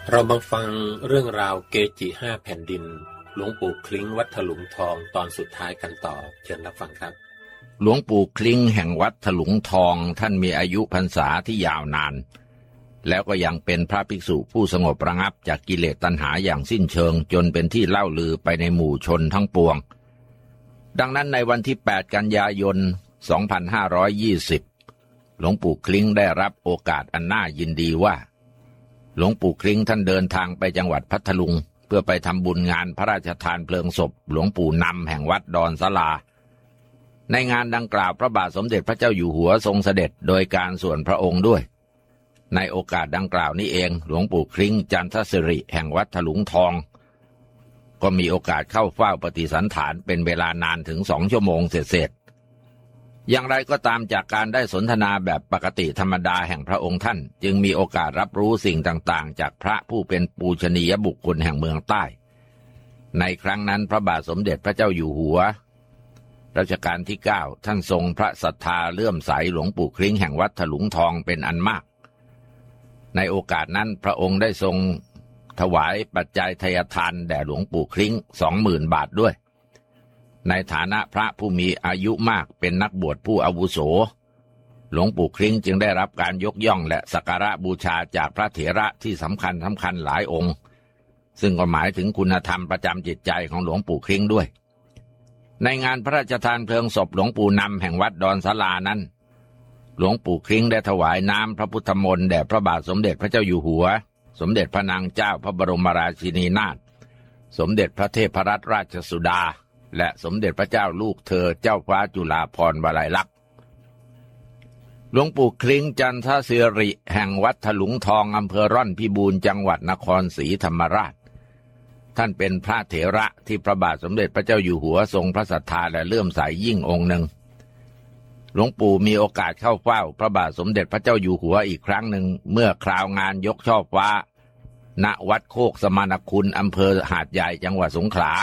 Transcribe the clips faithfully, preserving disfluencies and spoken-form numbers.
เรามาฟังเรื่องราวเกจิห้าแผ่นดินหลวงปู่คลิ้งวัดถลุงทองตอนสุดท้ายกันต่อเชิญรับฟังครับหลวงปู่คลิ้งแห่งวัดถลุงทองท่านมีอายุพรรษาที่ยาวนานแล้วก็ยังเป็นพระภิกษุผู้สงบระงับจากกิเลสตัณหาอย่างสิ้นเชิงจนเป็นที่เล่าลือไปในหมู่ชนทั้งปวงดังนั้นในวันที่แปดกันยายนสองพันห้าร้อยยี่สิบหลวงปู่คลิ้งได้รับโอกาสอันน่ายินดีว่าหลวงปู่คลิ้งท่านเดินทางไปจังหวัดพัทลุงเพื่อไปทำบุญงานพระราชทานเพลิงศพหลวงปู่นำแห่งวัดดอนศาลาในงานดังกล่าวพระบาทสมเด็จพระเจ้าอยู่หัวทรงเสด็จโดยการส่วนพระองค์ด้วยในโอกาสดังกล่าวนี้เองหลวงปู่คลิ้งจันทศิริแห่งวัดถลุงทองก็มีโอกาสเข้าเฝ้าปฏิสันถานเป็นเวลานานถึงสองชั่วโมงเศษๆอย่างไรก็ตามจากการได้สนทนาแบบปกติธรรมดาแห่งพระองค์ท่านจึงมีโอกาสรับรู้สิ่งต่างๆจากพระผู้เป็นปูชนียบุคคลแห่งเมืองใต้ในครั้งนั้นพระบาทสมเด็จพระเจ้าอยู่หัวรัชกาลที่เก้าท่านทรงพระศรัทธาเลื่อมใสหลวงปู่คลิ้งแห่งวัดถลุงทองเป็นอันมากในโอกาสนั้นพระองค์ได้ทรงถวายปัจจัยทายทานแด่หลวงปู่คลิ้งสองหมื่นบาทด้วยในฐานะพระผู้มีอายุมากเป็นนักบวชผู้อาวุโสหลวงปู่คลิ้งจึงได้รับการยกย่องและสักการะบูชาจากพระเถระที่สำคัญสำคัญหลายองค์ซึ่งก็หมายถึงคุณธรรมประจำจิตใจของหลวงปู่คลิ้งด้วยในงานพระราชทานเพลิงศพหลวงปู่นำแห่งวัดดอนศาลานั้นหลวงปู่คลิ้งได้ถวายน้ำพระพุทธมนต์แด่พระบาทสมเด็จพระเจ้าอยู่หัวสมเด็จพระนางเจ้าพระบรมราชินีนาถสมเด็จพระเทพรัตนราชสุดาและสมเด็จพระเจ้าลูกเธอเจ้าฟ้าจุฬาภรณ์วลัยลักษณ์หลวงปู่คลิ้งจันทศิริแห่งวัดถลุงทองอำเภอร่อนพิบูลจังหวัดนครศรีธรรมราชท่านเป็นพระเถระที่พระบาทสมเด็จพระเจ้าอยู่หัวทรงพระศรัทธาและเลื่อมใสยิ่งองค์หนึ่งหลวงปู่มีโอกาสเข้าเฝ้าพระบาทสมเด็จพระเจ้าอยู่หัวอีกครั้งหนึ่งเมื่อคราวงานยกช่อฟ้าณวัดโคกสมานคุณอำเภอหาดใหญ่จังหวัดสงขลา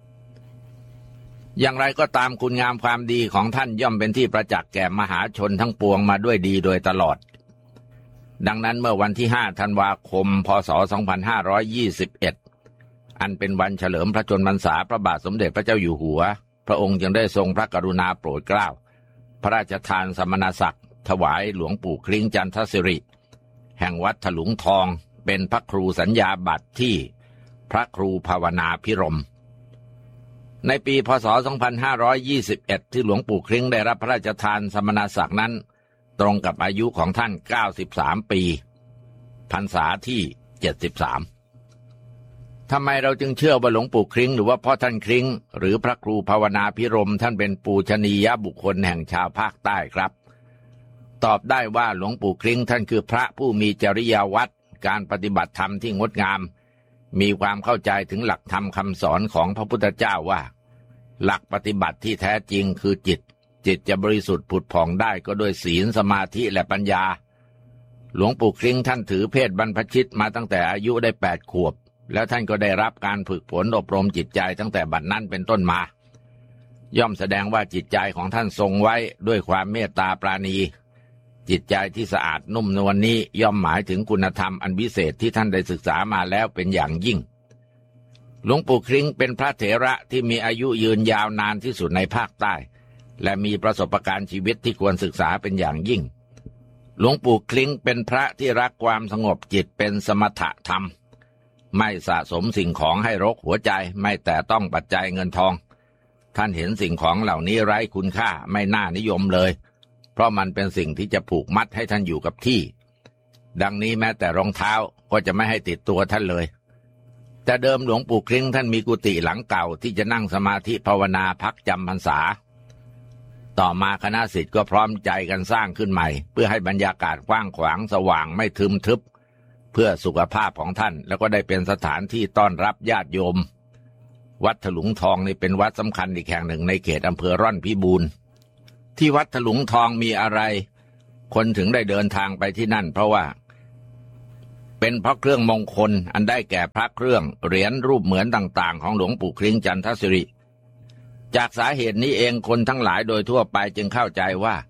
อย่างไรก็ตามคุณงามความดีของท่านย่อมเป็นที่ประจักษ์แก่มหาชนทั้งปวงมาด้วยดีโดยตลอดดังนั้นเมื่อวันที่ห้าธันวาคมพ.ศ. สองพันห้าร้อยยี่สิบเอ็ดอันเป็นวันเฉลิมพระชนมพรรษาพระบาทสมเด็จพระเจ้าอยู่หัวพระองค์จึงได้ทรงพระกรุณาโปรดเกล้าพระราชทานสมณศักดิ์ถวายหลวงปู่คลิ้งจันทศิริแห่งวัดถลุงทองเป็นพระครูสัญญาบัตรที่พระครูภาวนาภิรมย์ในปีพ.ศ. สองพันห้าร้อยยี่สิบเอ็ดที่หลวงปู่คลิ้งได้รับพระราชทานสมณศักดิ์นั้นตรงกับอายุของท่านเก้าสิบสามปีพรรษาที่เจ็ดสิบสามทำไมเราจึงเชื่อว่าหลวงปู่คลิ้งหรือว่าพ่อท่านคลิ้งหรือพระครูภาวนาภิรมย์ท่านเป็นปูชนียบุคคลแห่งชาวภาคใต้ครับตอบได้ว่าหลวงปู่คลิ้งท่านคือพระผู้มีจริยวัตรการปฏิบัติธรรมที่งดงามมีความเข้าใจถึงหลักธรรมคำสอนของพระพุทธเจ้าว่าหลักปฏิบัติที่แท้จริงคือจิตจิตจะบริสุทธิ์ผุดผ่องได้ก็ด้วยศีลสมาธิและปัญญาหลวงปู่คลิ้งท่านถือเพศบรรพชิตมาตั้งแต่อายุได้แปดขวบแล้วท่านก็ได้รับการฝึกฝนอบรมจิตใจตั้งแต่บัดนั้นเป็นต้นมาย่อมแสดงว่าจิตใจของท่านทรงไว้ด้วยความเมตตาปราณีจิตใจที่สะอาดนุ่มนวล น, นี้ย่อมหมายถึงคุณธรรมอันวิเศษที่ท่านได้ศึกษามาแล้วเป็นอย่างยิ่งหลวงปู่คลิ้งเป็นพระเถระที่มีอายุยืนยาวนานที่สุดในภาคใต้และมีประสบการณ์ชีวิตที่ควรศึกษาเป็นอย่างยิ่งหลวงปู่คลิ้งเป็นพระที่รักความสงบจิตเป็นสมถะธรรมไม่สะสมสิ่งของให้รกหัวใจไม่แต่ต้องปัจจัยเงินทองท่านเห็นสิ่งของเหล่านี้ไร้คุณค่าไม่น่านิยมเลยเพราะมันเป็นสิ่งที่จะผูกมัดให้ท่านอยู่กับที่ดังนี้แม้แต่รองเท้าก็จะไม่ให้ติดตัวท่านเลยแต่เดิมหลวงปู่คลิ้งท่านมีกุฏิหลังเก่าที่จะนั่งสมาธิภาวนาพักจำพรรษาต่อมาคณะศิษย์ก็พร้อมใจกันสร้างขึ้นใหม่เพื่อให้บรรยากาศกว้างขวางสว่างไม่ทึมทึบเพื่อสุขภาพของท่านแล้วก็ได้เป็นสถานที่ต้อนรับญาติโยมวัดถลุงทองนี่เป็นวัดสำคัญอีกแห่งหนึ่งในเขตอำเภอร่อนพิบูลที่วัดถลุงทองมีอะไรคนถึงได้เดินทางไปที่นั่นเพราะว่าเป็นพระเครื่องมงคลอันได้แก่พระเครื่องเหรียญรูปเหมือนต่างๆของหลวงปู่คลิ้งจันทศิริจากสาเหตุนี้เองคนทั้งหลายโดยทั่วไปจึงเข้าใจว่า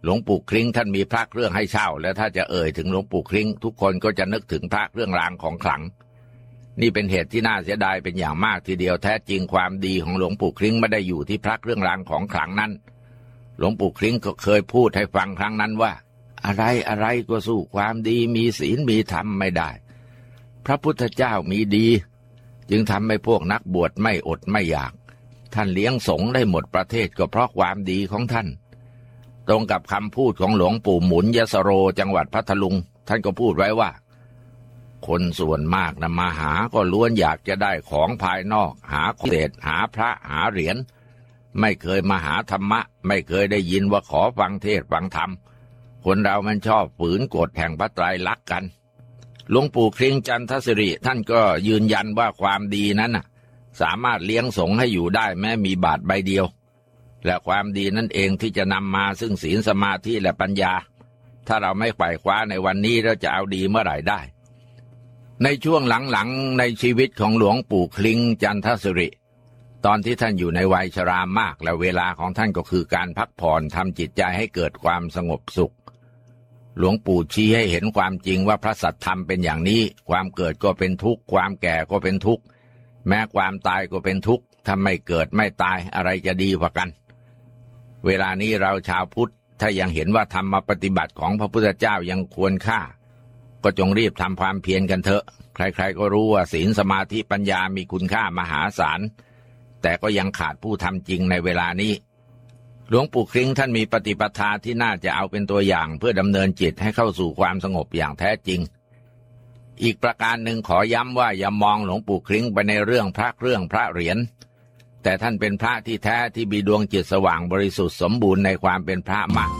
หลวงปู่คลิ้งท่านมีพระเครื่องให้เช่าและถ้าจะเอ่ยถึงหลวงปู่คลิ้งทุกคนก็จะนึกถึงพระเครื่องรางของขลังนี่เป็นเหตุที่น่าเสียดายเป็นอย่างมากทีเดียวแท้จริงความดีของหลวงปู่คลิ้งไม่ได้อยู่ที่พระเครื่องรางของขลังนั้นหลวงปู่คลิ้งก็เคยพูดให้ฟังครั้งนั้นว่าอะไรอะไรก็สู้ความดีมีศีลมีธรรมไม่ได้พระพุทธเจ้ามีดีจึงทำให้พวกนักบวชไม่อดไม่อยากท่านเลี้ยงสงฆ์ได้หมดประเทศก็เพราะความดีของท่านตรงกับคำพูดของหลวงปู่หมุนยสโรจังหวัดพัทลุงท่านก็พูดไว้ว่าคนส่วนมากนะมาหาก็ล้วนอยากจะได้ของภายนอกหาเศษหาพระหาเหรียญไม่เคยมาหาธรรมะไม่เคยได้ยินว่าขอฟังเทศน์ฟังธรรมคนเรามันชอบฝืนกฎแห่งพระไตรลักษณ์กันหลวงปู่คลิ้งจันทศิริท่านก็ยืนยันว่าความดีนั้นน่ะสามารถเลี้ยงสงฆ์ให้อยู่ได้แม้มีบาทใบเดียวและความดีนั่นเองที่จะนำมาซึ่งศีลสมาธิและปัญญาถ้าเราไม่ไขว่คว้าในวันนี้เราจะเอาดีเมื่อไหร่ได้ในช่วงหลังๆในชีวิตของหลวงปู่คลิ้งจันทศิริตอนที่ท่านอยู่ในวัยชรามากและเวลาของท่านก็คือการพักผ่อนทำจิตใจให้เกิดความสงบสุขหลวงปู่ชี้ให้เห็นความจริงว่าพระสัทธรรมเป็นอย่างนี้ความเกิดก็เป็นทุกข์ความแก่ก็เป็นทุกข์แม้ความตายก็เป็นทุกข์ถ้าไม่เกิดไม่ตายอะไรจะดีกว่ากันเวลานี้เราชาวพุทธถ้ายังเห็นว่าธรรมปฏิบัติของพระพุทธเจ้ายังควรค่าก็จงรีบทำความเพียรกันเถอะใครๆก็รู้ว่าศีลสมาธิปัญญามีคุณค่ามหาศาลแต่ก็ยังขาดผู้ทำจริงในเวลานี้หลวงปู่คลิ้งท่านมีปฏิปทาที่น่าจะเอาเป็นตัวอย่างเพื่อดำเนินจิตให้เข้าสู่ความสงบอย่างแท้จริงอีกประการหนึ่งขอย้ำว่าอย่ามองหลวงปู่คลิ้งไปในเรื่องพระเครื่องพระเหรียญแต่ท่านเป็นพระที่แท้ที่มีดวงจิตสว่างบริสุทธิ์สมบูรณ์ในความเป็นพระมาก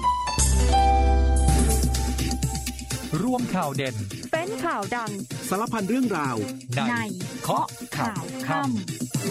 ร่วมข่าวเด่นเป็นข่าวดังสารพันเรื่องราวในเคาะข่าวค่ำ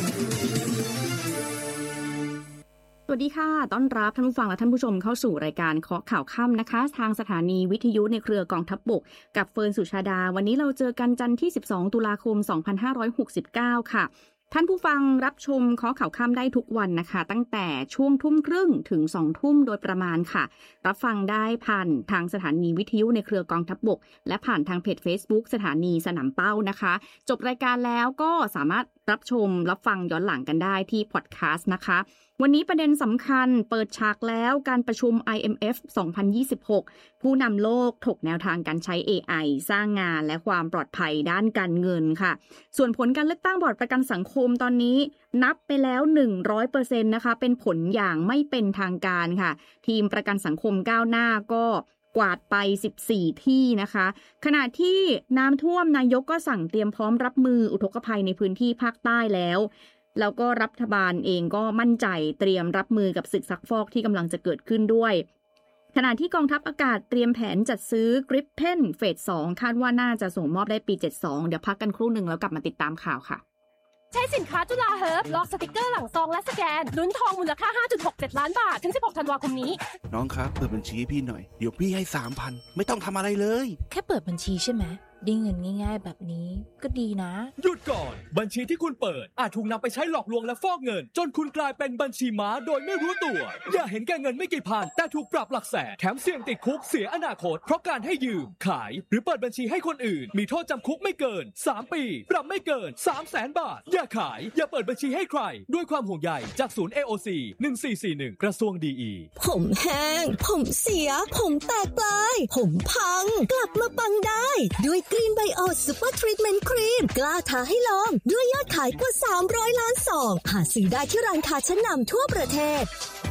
สวัสดีค่ะต้อนรับท่านผู้ฟังและท่านผู้ชมเข้าสู่รายการเคาะข่าวค่ำนะคะทางสถานีวิทยุในเครือกองทัพบกกับเฟิร์นสุชาดาวันนี้เราเจอกันจันทร์ที่สิบสองตุลาคมสองพันห้าร้อยหกสิบเก้าค่ะท่านผู้ฟังรับชมเคาะข่าวค่ำได้ทุกวันนะคะตั้งแต่ช่วงทุ่มครึ่งถึงสองทุ่มโดยประมาณค่ะรับฟังได้ผ่านทางสถานีวิทยุในเครือกองทัพบกและผ่านทางเพจ Facebook สถานีสนามเป้านะคะจบรายการแล้วก็สามารถรับชมรับฟังย้อนหลังกันได้ที่พอดแคสต์นะคะวันนี้ประเด็นสำคัญเปิดฉากแล้วการประชุม ไอ เอ็ม เอฟ สองพันยี่สิบหกผู้นำโลกถกแนวทางการใช้ เอ ไอ สร้างงานและความปลอดภัยด้านการเงินค่ะส่วนผลการเลือกตั้งบอร์ดประกันสังคมตอนนี้นับไปแล้ว หนึ่งร้อยเปอร์เซ็นต์ นะคะเป็นผลอย่างไม่เป็นทางการค่ะทีมประกันสังคมก้าวหน้าก็กวาดไปสิบสี่ที่นะคะขณะที่น้ำท่วมนายกก็สั่งเตรียมพร้อมรับมืออุทกภัยในพื้นที่ภาคใต้แล้วแล้วก็รัฐบาลเองก็มั่นใจเตรียมรับมือกับศึกซักฟอกที่กำลังจะเกิดขึ้นด้วยขณะที่กองทัพอากาศเตรียมแผนจัดซื้อกริปเพนเฟสสองคาดว่าน่าจะส่งมอบได้ปีเจ็ดสิบสองเดี๋ยวพักกันครู่หนึ่งแล้วกลับมาติดตามข่าวค่ะใช้สินค้าจุฬาเฮิร์บลอกสติกเกอร์หลังซองและสแกนลุ้นทองมูลค่า ห้าจุดหกเจ็ด ล้านบาทถึงสิบหกธันวาคมนี้น้องครับเปิดบัญชีให้พี่หน่อยเดี๋ยวพี่ให้ สามพัน ไม่ต้องทำอะไรเลยแค่เปิดบัญชีใช่ไหมได้เงินง่ายๆแบบนี้ก็ดีนะหยุดก่อนบัญชีที่คุณเปิดอาจถูกนำไปใช้หลอกลวงและฟอกเงินจนคุณกลายเป็นบัญชีม้าโดยไม่รู้ตัวอย่าเห็นแก่เงินไม่กี่พันแต่ถูกปรับหลักแสนแถมเสี่ยงติดคุกเสียอนาคตเพราะการให้ยืมขายหรือเปิดบัญชีให้คนอื่นมีโทษจำคุกไม่เกินสามปีปรับไม่เกิน สามแสน บาทอย่าขายอย่าเปิดบัญชีให้ใครด้วยความห่วงใยจากศูนย์ เอ โอ ซี หนึ่งสี่สี่หนึ่งกระทรวงดี อีผมแห้งผมเสียผมแตกปลายผมพังกลับมาปังได้ด้วยกรีนไบโอซุปเปอร์ทรีทเมนต์ครีมกล้าท้าให้ลองด้วยยอดขายกว่าสามร้อยล้านซองหาซื้อได้ที่ร้านค้าชั้นนำทั่วประเทศ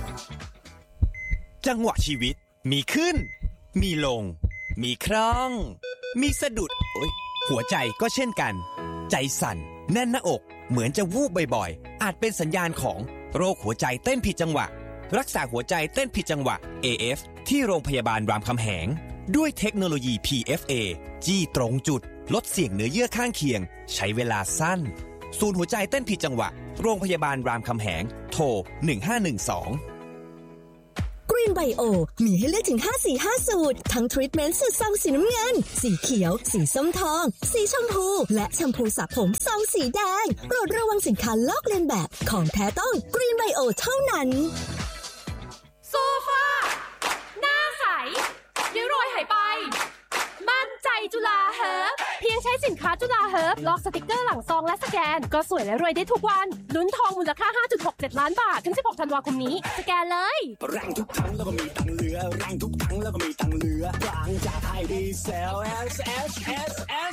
จังหวะชีวิตมีขึ้นมีลงมีคร่องมีสะดุดโอ๊ยหัวใจก็เช่นกันใจสั่นแน่นหน้าอกเหมือนจะวูบบ่อยๆอาจเป็นสัญญาณของโรคหัวใจเต้นผิดจังหวะรักษาหัวใจเต้นผิดจังหวะ เอ เอฟ ที่โรงพยาบาลรามคำแหงด้วยเทคโนโลยี พี เอฟ เอ จี้ตรงจุดลดเสี่ยงเนื้อเยื่อข้างเคียงใช้เวลาสั้นศูนย์หัวใจเต้นผิดจังหวะโรงพยาบาลรามคำแหงโทรหนึ่งห้าหนึ่งสองกรีนไบโอมีให้เลือกถึงห้าสีห้าสูตรทั้งทรีทเมนต์สูตรซองสีน้ำเงินสีเขียวสีส้มทองสีชมพูและแชมพูสระผมซองสีแดงโปรดระวังสินค้าลอกเลียนแบบของแท้ต้องกรีนไบโอเท่านั้นโซฟาหน้าช้สินค้าจุฬาเฮิร์บลอกสติกเกอร์หลังซองและสแกนก็สวยและรวยได้ทุกวันลุ้นทองมูลค่า ห้าจุดหกเจ็ด ล้านบาทถึงสิบหกธันวาคมนี้สแกนเลยแรงทุกครั้งแล้วก็มีตังเหลือแรงทุกครั้งแล้วก็มีตังเหลือบางจากไทยดีเซล เอส เอส เอส เอส